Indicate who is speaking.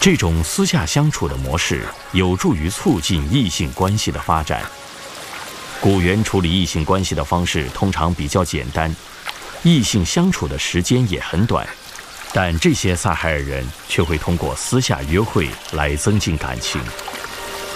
Speaker 1: 这种私下相处的模式有助于促进异性关系的发展。古猿处理异性关系的方式通常比较简单，异性相处的时间也很短，但这些撒海尔人却会通过私下约会来增进感情。